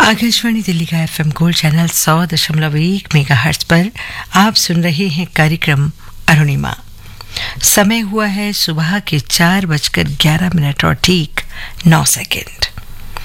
आकाशवाणी दिल्ली का FM gold channel 100.1 megahertz पर आप सुन रहे हैं कार्यक्रम अरुणिमा। समय हुआ है सुबह के 4:11 और ठीक 9 सेकंड।